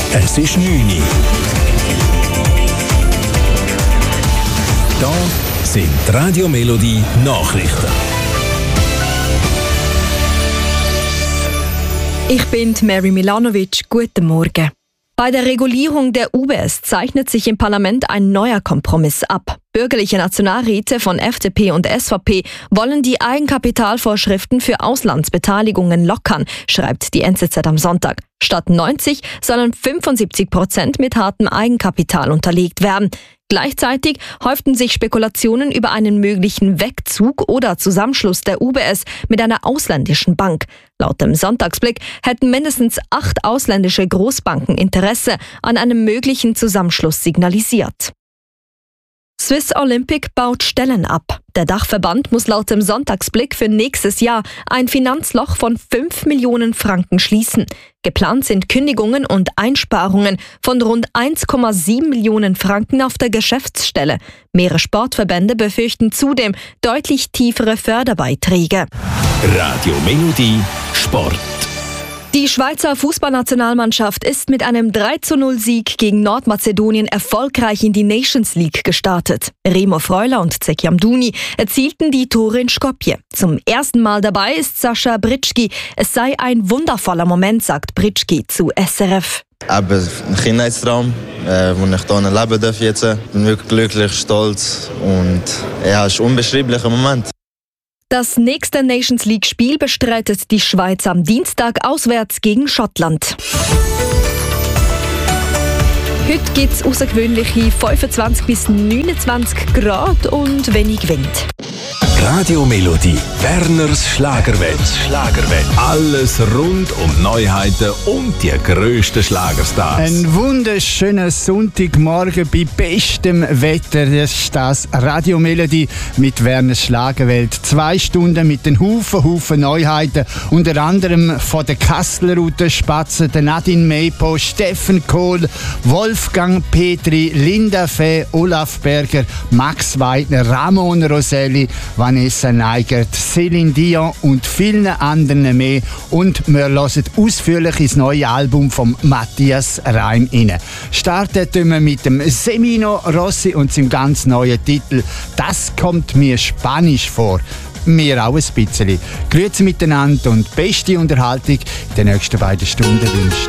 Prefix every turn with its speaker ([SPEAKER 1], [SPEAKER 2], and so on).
[SPEAKER 1] Es ist 9 Uhr. Da sind die Radio Melodie Nachrichten.
[SPEAKER 2] Ich bin Mary Milanovic. Guten Morgen. Bei der Regulierung der UBS zeichnet sich im Parlament ein neuer Kompromiss ab. Bürgerliche Nationalräte von FDP und SVP wollen die Eigenkapitalvorschriften für Auslandsbeteiligungen lockern, schreibt die NZZ am Sonntag. Statt 90 sollen 75% mit hartem Eigenkapital unterlegt werden. Gleichzeitig häuften sich Spekulationen über einen möglichen Wegzug oder Zusammenschluss der UBS mit einer ausländischen Bank. Laut dem Sonntagsblick hätten mindestens 8 ausländische Großbanken Interesse an einem möglichen Zusammenschluss signalisiert. Swiss Olympic baut Stellen ab. Der Dachverband muss laut dem Sonntagsblick für nächstes Jahr ein Finanzloch von 5 Millionen Franken schließen. Geplant sind Kündigungen und Einsparungen von rund 1,7 Millionen Franken auf der Geschäftsstelle. Mehrere Sportverbände befürchten zudem deutlich tiefere Förderbeiträge.
[SPEAKER 1] Radio Melodie Sport.
[SPEAKER 2] Die Schweizer Fußballnationalmannschaft ist mit einem 3:0-Sieg gegen Nordmazedonien erfolgreich in die Nations League gestartet. Remo Freuler und Zeki Amdouni erzielten die Tore in Skopje. Zum ersten Mal dabei ist Sascha Britschgi. Es sei ein wundervoller Moment, sagt Britschgi zu SRF.
[SPEAKER 3] Aber ein Kindheitstraum, den ich hier erleben darf jetzt. Ich bin wirklich glücklich, stolz und ja, es ist ein unbeschreiblicher Moment.
[SPEAKER 2] Das nächste Nations League-Spiel bestreitet die Schweiz am Dienstag auswärts gegen Schottland. Heute gibt es außergewöhnliche 25 bis 29 Grad und wenig Wind.
[SPEAKER 1] Radio Melodie, Werners Schlagerwelt. Alles rund um Neuheiten und die grössten Schlagerstars.
[SPEAKER 4] Ein wunderschöner Sonntagmorgen bei bestem Wetter. Das ist das Radio Melodie mit Werners Schlagerwelt. 2 Stunden mit den Haufen Neuheiten. Unter anderem von der Kasseler Route Spatzen, der Nadine Meipo, Steffen Kohl, Wolfgang Petri, Linda Fee, Olaf Berger, Max Weidner, Ramon Roselli, Vanessa Neigert, Céline Dion und vielen anderen mehr. Und wir hören ausführlich ins neue Album von Matthias Reim rein. Startet wir mit dem Semino Rossi und seinem ganz neuen Titel «Das kommt mir spanisch vor». Mir auch ein bisschen. Grüezi miteinander und beste Unterhaltung in den nächsten beiden Stunden wünscht